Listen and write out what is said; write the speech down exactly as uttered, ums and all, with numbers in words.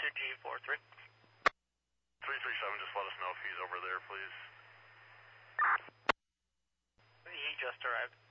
G four three. three three seven, just let us know if he's over there, please. He just arrived.